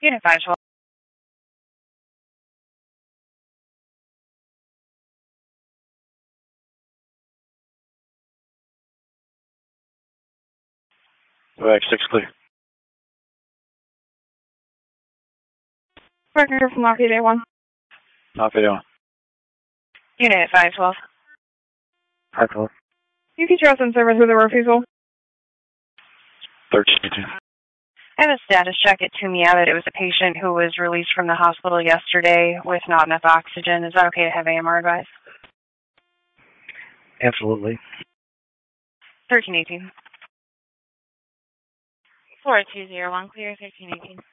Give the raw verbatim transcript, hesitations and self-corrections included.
Unit five twelve. Back six clear. Parker from Lockheed A one. Off it on. Unit five twelve. five twelve. You can trust in service with a refusal. thirteen eighteen. I have a status check at Toomey Abbott. It was a patient who was released from the hospital yesterday with not enough oxygen. Is that okay to have A M R advice? Absolutely. thirteen eighteen. four two zero one, clear thirteen eighteen.